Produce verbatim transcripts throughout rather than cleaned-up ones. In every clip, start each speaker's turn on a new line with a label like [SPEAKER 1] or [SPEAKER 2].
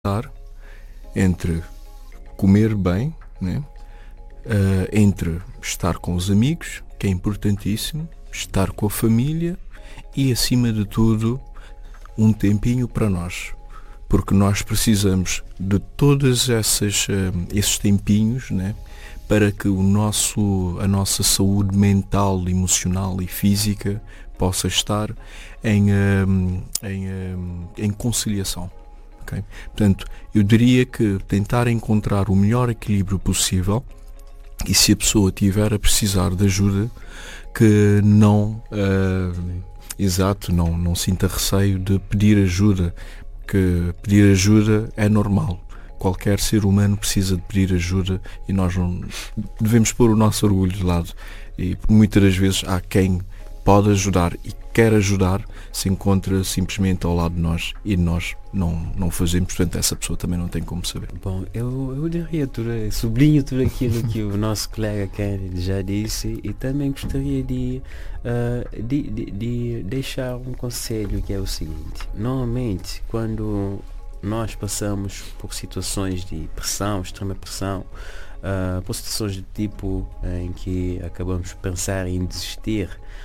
[SPEAKER 1] entre comer bem, né? Uh, entre estar com os amigos, que é importantíssimo, estar com a família e, acima de tudo, um tempinho para nós. Porque nós precisamos de todos esses, uh, esses tempinhos, né? Para que o nosso, a nossa saúde mental, emocional e física possa estar em, um, em, um, em conciliação. Okay? Portanto, eu diria que tentar encontrar o melhor equilíbrio possível, e se a pessoa tiver a precisar de ajuda, que não, uh, exato, não, não sinta receio de pedir ajuda, que pedir ajuda é normal. Qualquer ser humano precisa de pedir ajuda e nós não devemos pôr o nosso orgulho de lado. E muitas das vezes há quem pode ajudar e quer ajudar, se encontra simplesmente ao lado de nós e nós não, não fazemos, portanto essa pessoa também não tem como saber.
[SPEAKER 2] Bom, eu, eu diria tudo, sublinho tudo aquilo que o nosso colega Kennedy já disse e também gostaria de, uh, de, de, de deixar um conselho, que é o seguinte: normalmente quando nós passamos por situações de pressão, extrema pressão, uh, por situações de tipo em que acabamos de pensar em desistir,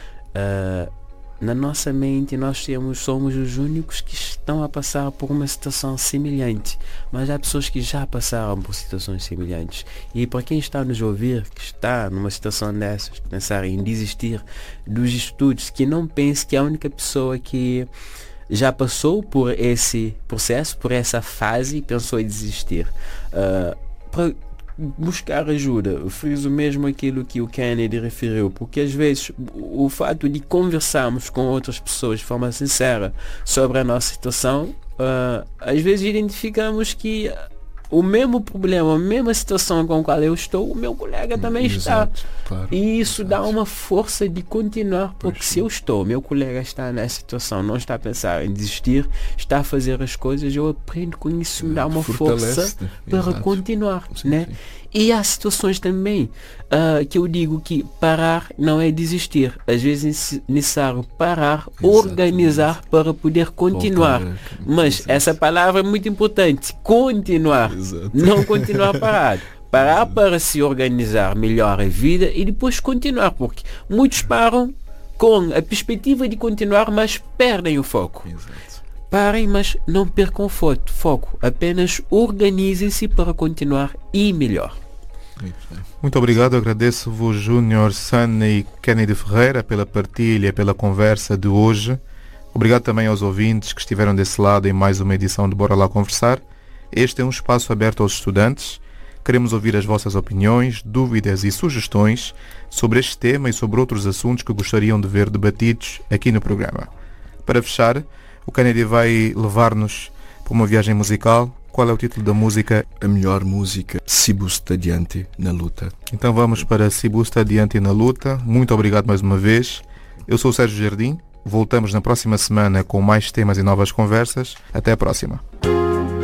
[SPEAKER 2] uh, na nossa mente nós temos, somos os únicos que estão a passar por uma situação semelhante, mas há pessoas que já passaram por situações semelhantes, e para quem está a nos ouvir, que está numa situação dessas, pensar em desistir dos estudos, que não pense que é a única pessoa que já passou por esse processo, por essa fase e pensou em desistir. Uh, para buscar ajuda, eu friso mesmo aquilo que o Kennedy referiu, porque às vezes o fato de conversarmos com outras pessoas de forma sincera sobre a nossa situação, uh, às vezes identificamos que o mesmo problema, a mesma situação com a qual eu estou, o meu colega também
[SPEAKER 1] Exato,
[SPEAKER 2] está.
[SPEAKER 1] Claro,
[SPEAKER 2] e isso
[SPEAKER 1] exato.
[SPEAKER 2] dá uma força de continuar, porque
[SPEAKER 1] Pois
[SPEAKER 2] se eu estou, meu colega está nessa situação, não está a pensar em desistir, está a fazer as coisas, eu aprendo com isso, me dá uma força para
[SPEAKER 1] Exato.
[SPEAKER 2] continuar,
[SPEAKER 1] Sim,
[SPEAKER 2] né?
[SPEAKER 1] sim.
[SPEAKER 2] E há situações também uh, que eu digo que parar não é desistir. Às vezes é necessário parar,
[SPEAKER 1] Exato,
[SPEAKER 2] organizar
[SPEAKER 1] exato.
[SPEAKER 2] para poder continuar.
[SPEAKER 1] Voltar a-
[SPEAKER 2] Mas
[SPEAKER 1] Exato.
[SPEAKER 2] essa palavra é muito importante. Continuar.
[SPEAKER 1] Exato.
[SPEAKER 2] Não continuar parado. Parar para se organizar melhor a vida e depois continuar. Porque muitos param com a perspectiva de continuar, mas perdem o foco.
[SPEAKER 1] Exato.
[SPEAKER 2] Parem, mas não percam o fo- foco. Apenas organizem-se para continuar e melhor.
[SPEAKER 1] Muito bem.
[SPEAKER 3] Muito obrigado, agradeço-vos Júnior San e Kennedy Ferreira pela partilha, pela conversa de hoje. Obrigado também aos ouvintes que estiveram desse lado em mais uma edição de Bora Lá Conversar. Este é um espaço aberto aos estudantes. Queremos ouvir as vossas opiniões, dúvidas e sugestões sobre este tema e sobre outros assuntos que gostariam de ver debatidos aqui no programa. Para fechar, o Kennedy vai levar-nos para uma viagem musical. Qual é o título da música?
[SPEAKER 1] A melhor música, Si Busta Adiante na Luta.
[SPEAKER 3] Então vamos para Si Busta Adiante na Luta. Muito obrigado mais uma vez. Eu sou o Sérgio Jardim. Voltamos na próxima semana com mais temas e novas conversas. Até a próxima.